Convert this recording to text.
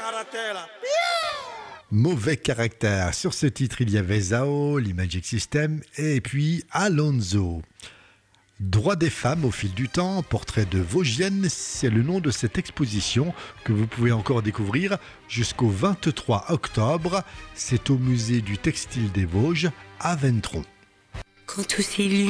Mauvais caractère. Sur ce titre, il y avait Zao, l'Imagic System et puis Alonso. Droits des femmes au fil du temps, portrait de Vosgienne, c'est le nom de cette exposition que vous pouvez encore découvrir jusqu'au 23 octobre. C'est au musée du textile des Vosges à Ventron. Quand tous ces